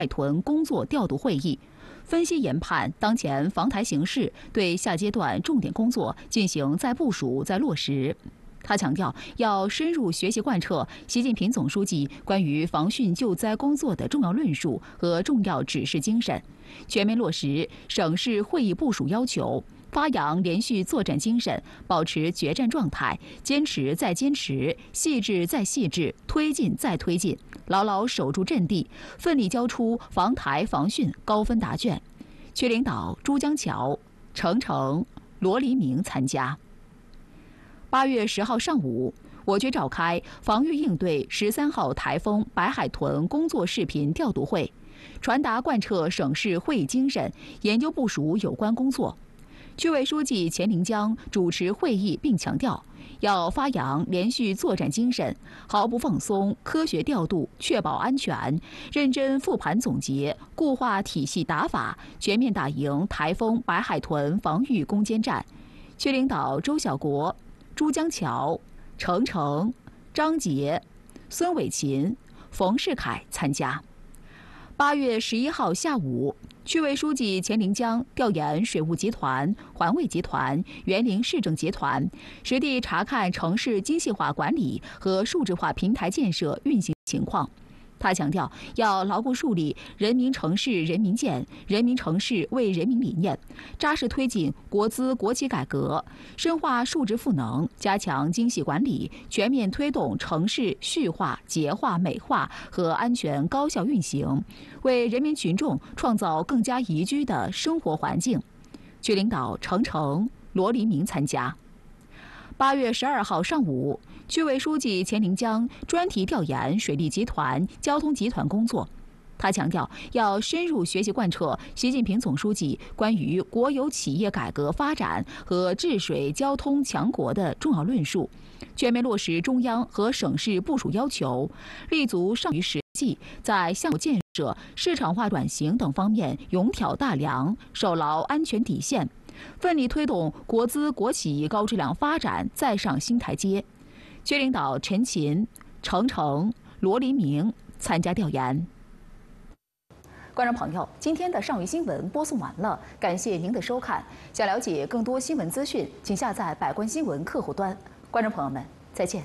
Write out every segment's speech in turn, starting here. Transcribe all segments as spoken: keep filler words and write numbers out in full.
海豚工作调度会议，分析研判当前防台形势，对下阶段重点工作进行再部署、再落实。他强调，要深入学习贯彻习近平总书记关于防汛救灾工作的重要论述和重要指示精神，全面落实省市会议部署要求，发扬连续作战精神，保持决战状态，坚持再坚持，细致再细致，推进再推进，牢牢守住阵地，奋力交出防台防汛高分答卷。区领导朱江桥、程程、罗黎明参加。八月十号上午，我局召开防御应对十三号台风白海豚工作视频调度会，传达贯彻省市会议精神，研究部署有关工作。区委书记钱临江主持会议并强调，要发扬连续作战精神，毫不放松，科学调度，确保安全，认真复盘总结，固化体系打法，全面打赢台风白海豚防御攻坚战。区领导周小国、朱江桥、程程、张杰、孙伟琴、冯世凯参加。八月十一号下午，区委书记钱临江调研水务集团、环卫集团、园林市政集团，实地查看城市精细化管理和数字化平台建设运行情况。他强调，要牢固树立人民城市人民建、人民城市为人民理念，扎实推进国资国企改革，深化数值赋能，加强精细管理，全面推动城市序化、洁化、美化和安全高效运行，为人民群众创造更加宜居的生活环境。区领导程程、罗黎明参加。八月十二号上午，区委书记钱临江专题调研水利集团、交通集团工作。他强调，要深入学习贯彻习近平总书记关于国有企业改革发展和治水交通强国的重要论述，全面落实中央和省市部署要求，立足上于实际，在项目建设、市场化转型等方面勇挑大梁，守牢安全底线，奋力推动国资国企高质量发展再上新台阶。区领导陈琴、程程、罗黎明参加调研。观众朋友，今天的上虞新闻播送完了，感谢您的收看。想了解更多新闻资讯，请下载百官新闻客户端。观众朋友们，再见。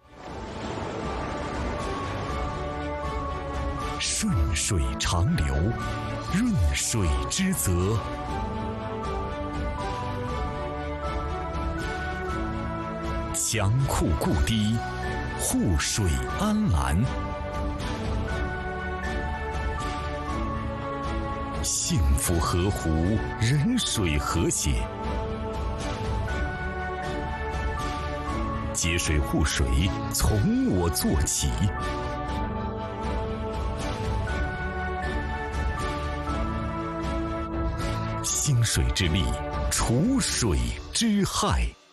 顺水长流，润水之泽。强库固堤，护水安澜。幸福河湖，人水和谐。节水护水，从我做起。兴水之力，除水之害。